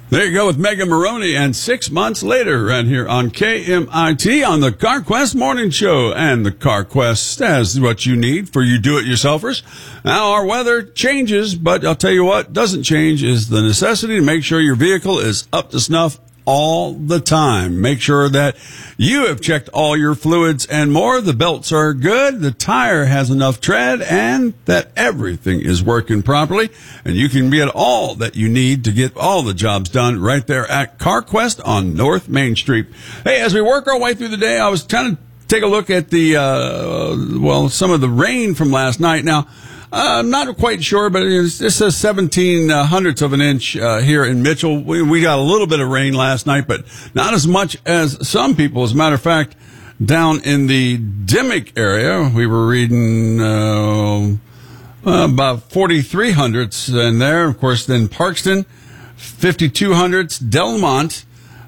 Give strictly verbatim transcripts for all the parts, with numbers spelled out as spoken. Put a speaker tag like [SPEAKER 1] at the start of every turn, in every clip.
[SPEAKER 1] There you go with Megan Maroney, and six months later, right here on K M I T on the CarQuest Morning Show. And the CarQuest has what you need for you do-it-yourselfers. Now, our weather changes, but I'll tell you what doesn't change is the necessity to make sure your vehicle is up to snuff all the time. Make sure that you have checked all your fluids and more. The belts are good, the tire has enough tread, and that everything is working properly. And you can get all that you need to get all the jobs done right there at CarQuest on North Main Street. Hey, as we work our way through the day, I was trying to take a look at the, uh, well, some of the rain from last night. Now, Uh, I'm not quite sure, but it says seventeen hundredths of an inch uh, here in Mitchell. We, we got a little bit of rain last night, but not as much as some people. As a matter of fact, down in the Dimmick area, we were reading uh, uh, about forty-three hundredths in there. Of course, then Parkston, fifty-two hundredths, Delmont,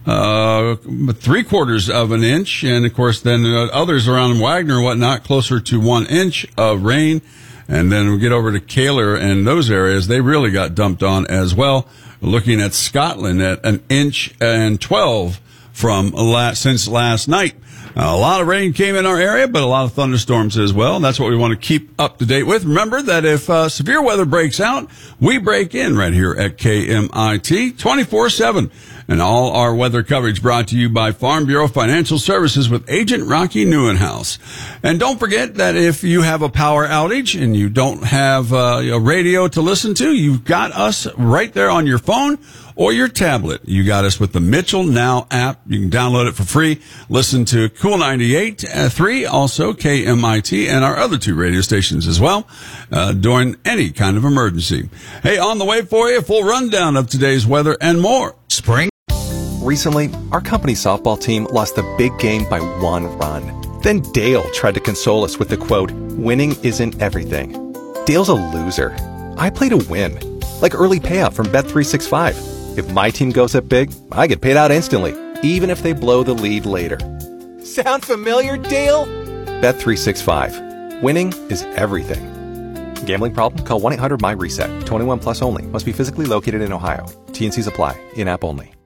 [SPEAKER 1] uh, three quarters of an inch, and of course, then uh, others around Wagner and whatnot, closer to one inch of rain. And then we get over to Kaler and those areas, they really got dumped on as well. Looking at Scotland at an inch and twelve from last, since last night. Uh, a lot of rain came in our area, but a lot of thunderstorms as well. And that's what we want to keep up to date with. Remember that if uh, severe weather breaks out, we break in right here at K M I T twenty-four seven. And all our weather coverage brought to you by Farm Bureau Financial Services with Agent Rocky Newenhouse. And don't forget that if you have a power outage and you don't have uh, a radio to listen to, you've got us right there on your phone or your tablet. You got us with the Mitchell Now app. You can download it for free. Listen to Cool ninety-eight point three, also K M I T, and our other two radio stations as well, uh, during any kind of emergency. Hey, on the way for you, a full rundown of today's weather and more.
[SPEAKER 2] Spring.
[SPEAKER 3] Recently, our company softball team lost the big game by one run. Then Dale tried to console us with the quote, "Winning isn't everything." Dale's a loser. I play to win. Like early payout from Bet three sixty-five. If my team goes up big, I get paid out instantly, even if they blow the lead later. Sound familiar, Dale? Bet three sixty-five. Winning is everything. Gambling problem? Call one eight hundred M Y RESET. twenty-one plus only. Must be physically located in Ohio. T and C's apply. In-app only.